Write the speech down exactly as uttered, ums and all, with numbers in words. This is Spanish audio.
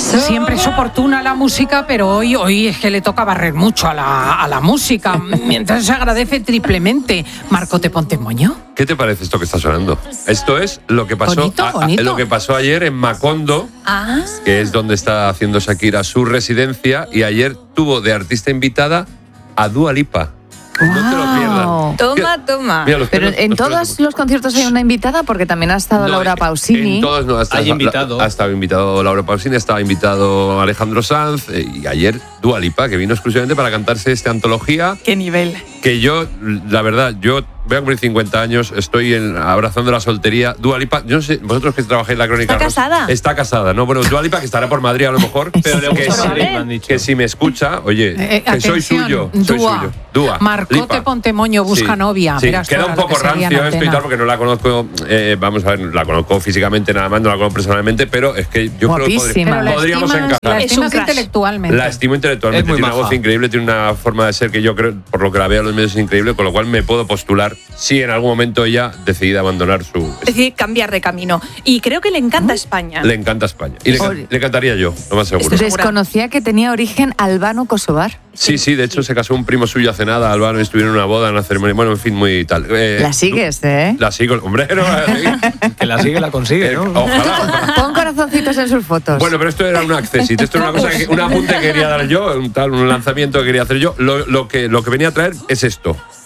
Siempre es oportuna la música, pero hoy, hoy es que le toca barrer mucho a la, a la música. Mientras se agradece triplemente. Marco, ¿te ponte moño? ¿Qué te parece esto que está sonando? Esto es lo que pasó, bonito, a, bonito. a, lo que pasó ayer en Macondo, Ah. que es donde está haciendo Shakira su residencia, y ayer tuvo de artista invitada a Dua Lipa. Wow. No te lo pierdas. Toma, toma. Mira, los Pero pelos- en los pelos todos de- los conciertos hay una invitada, porque también ha estado No, Laura en- Pausini. En todos no, ha estado, Hay invitado. Ha estado invitado Laura Pausini, ha estado invitado Alejandro Sanz, eh, y ayer Dua Lipa, que vino exclusivamente para cantarse esta antología. Qué nivel. Que yo, la verdad, yo voy a cumplir cincuenta años, estoy en, abrazando la soltería. Dua Lipa, yo no sé, vosotros que trabajáis en la Crónica ¿Está Rosa- casada? Está casada, ¿no? Bueno, Dua Lipa, que estará por Madrid a lo mejor, Pero le que, gusta si, Madrid, me han dicho. que si me escucha, oye, Eh, que soy atención, suyo, soy Dua. suyo. Dua. Marcote Lipa. Pontemoño busca Sí, novia. sí. Verás Queda tú un ahora poco lo que sería en rancio esto y antena. tal, porque no la conozco, eh, vamos a ver, la conozco físicamente nada más, no la conozco personalmente, pero es que yo creo que Guapísima. Pero la podría- podríamos estimas, encajar. la Es un estimas crash. intelectualmente. La estimo intelectualmente, Es muy tiene una maja. voz increíble, tiene una forma de ser que yo creo, por lo que la veo en los medios, es increíble, con lo cual me puedo postular si en algún momento ella decide abandonar su... Es decir, cambiar de camino. Y creo que le encanta España. Le encanta España. Y le, Ori- le cantaría yo, lo más seguro. Esto es- Desconocía que tenía origen albano-kosovar. Sí, sí, de hecho se casó un primo suyo hace nada, Albano, y estuvieron en una boda, en una ceremonia, bueno, en fin, muy tal. Eh, La sigues, ¿eh? La sigo, hombre, no, Que la sigue, la consigue, eh, ¿no? ojalá. Pon corazoncitos en sus fotos. Bueno, pero esto era un accessit, esto era una cosa que, un apunte que quería dar yo, un tal, un lanzamiento que quería hacer yo. Lo, lo que, lo que venía a traer es esto.